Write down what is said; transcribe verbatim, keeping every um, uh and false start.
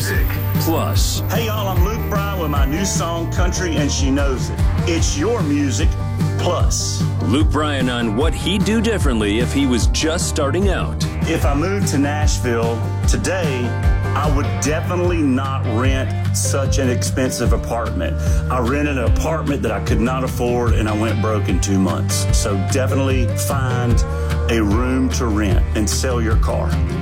Music Plus. Hey y'all, I'm Luke Bryan with my new song, Country and She Knows It. It's your music plus. Luke Bryan on what he'd do differently if he was just starting out. If I moved to Nashville today, I would definitely not rent such an expensive apartment. I rented an apartment that I could not afford and I went broke in two months. So definitely find a room to rent and sell your car.